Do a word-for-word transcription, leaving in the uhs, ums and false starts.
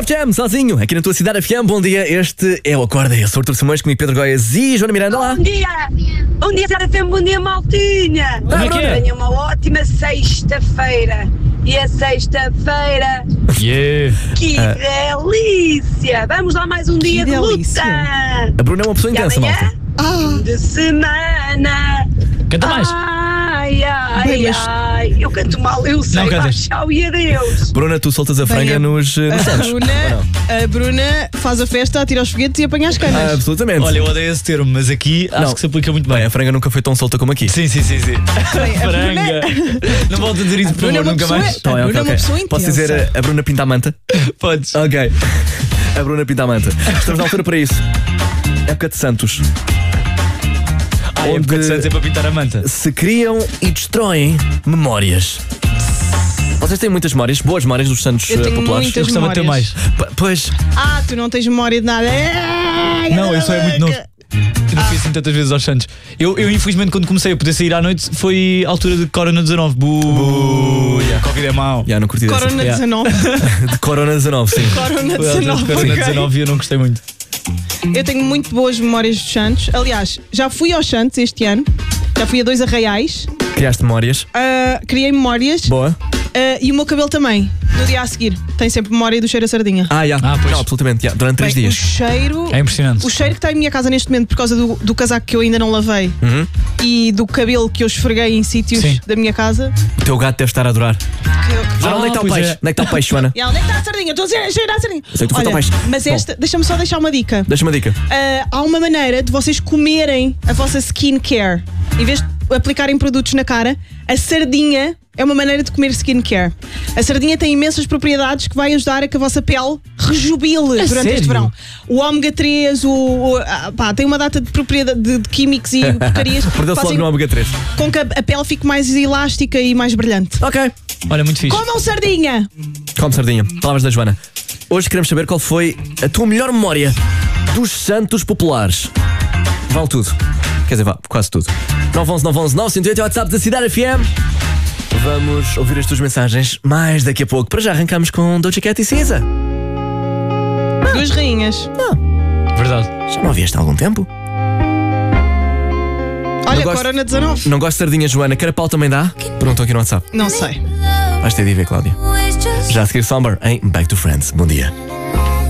Love Jam, sozinho, aqui na tua cidade F M. Bom dia, este é o Acorda. Eu sou Artur Simões, comigo Pedro Goiás e Joana Miranda. Olá. Bom dia, bom dia cidade F M, bom dia maltinha. Como é que é? Tenha uma ótima sexta-feira. E a sexta-feira, Yeah. que Ah. delícia. Vamos lá mais um dia de delícia. luta. A Bruna é uma pessoa E intensa, amanhã, malta. fim de semana. Canta mais. Ai, ai, Bem, mas- ai. Eu canto mal, eu sei. Não Vá, cantas. tchau e adeus. Bruna, tu soltas a franga Bem, a- nos, eh, nos A Santos. Bruna, a Bruna faz a festa, atira os foguetes e apanha as canas. Ah, absolutamente. Olha, eu odeio esse termo, mas aqui acho Não. que se aplica muito Bem, bem. a franga nunca foi tão solta como aqui. Sim, sim, sim, sim. Bem, a Franga. Não volto a dizer isso, por Bruna é favor, uma nunca pessoa- mais. Tá bem, a Bruna ok, é uma ok. pessoa Posso intensa. dizer a, a Bruna pinta a manta? Podes. Ok. A Bruna pinta a manta. Estamos na altura para isso. Época de Santos. Ah, é porque de Santos é para pintar a manta. Se criam e destroem memórias. Vocês têm muitas memórias, boas memórias dos Santos Eu eh, tenho populares? muitas Eu gostava de ter memórias. mais. P- Pois, Ah, tu não tens memória de nada. É, Não, eu só é muito novo. Eu não Ah. fui assim tantas vezes aos Santos. Eu, eu, infelizmente, quando comecei a poder sair à noite, foi a altura de Corona dezanove. Buuu, yeah, Covid é mau. já não curti dessa. Corona Yeah. dezanove. De Corona dezanove, sim. Corona Foi a altura de dezanove. Corona ok. dezanove e eu não gostei muito. Eu tenho muito boas memórias dos Santos. Aliás, já fui aos Santos este ano. Já fui a dois arraiais. Criaste memórias. Ah, criei memórias. Boa. Ah, e o meu cabelo também. No dia a seguir. Tem sempre memória do cheiro a sardinha. Ah, já. Ah, pois. Não, absolutamente, já. Durante três Bem, dias. O cheiro. É impressionante. O cheiro que está em minha casa neste momento por causa do, do casaco que eu ainda não lavei Uhum. e do cabelo que eu esfreguei em sítios Sim. da minha casa. O teu gato deve estar a adorar. que eu- Joana, Ah, onde é que está o pois peixe? é. Onde é que está o peixe, Joana? E ela, onde é que está a sardinha? Estou a dizer, cheirar a sardinha. sei que tu foste Olha, ao peixe. mas Bom. esta, deixa-me só deixar uma dica. Deixa-me uma dica. Ah, há uma maneira de vocês comerem a vossa skincare. Em vez de aplicarem produtos na cara, a sardinha é uma maneira de comer skincare. A sardinha tem imensas propriedades que vai ajudar a que a vossa pele rejubile durante sério? este verão. O ômega três, o, o- ah, pá, tem uma data de propriedade de, de químicos e porcarias que Perdeu-se logo fazem no ômega três. com que a, a pele fique mais elástica e mais brilhante. Ok. Olha, muito fixe. Comam sardinha! Come sardinha. Palavras da Joana. Hoje queremos saber qual foi a tua melhor memória dos Santos populares. Vale tudo. Quer dizer, vá, quase tudo. nove um um nove um um nove um zero oito é o WhatsApp da Cidade F M. Vamos ouvir as tuas mensagens mais daqui a pouco. Para já arrancamos com Doja Cat e Cisa. Duas rainhas. Verdade. Já não ouvieste há algum tempo? Olha, gosto- Corona dezanove. Não gosto de sardinha, Joana. Carapau também dá? Perguntam aqui no WhatsApp. Não sei. Vais ter de ir ver, Cláudia. Já a seguir Somber em Back to Friends. Bom dia.